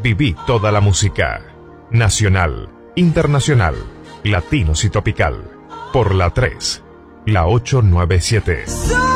Viví toda la música. Nacional, internacional, latinos y tropical. Por la 3, la 897.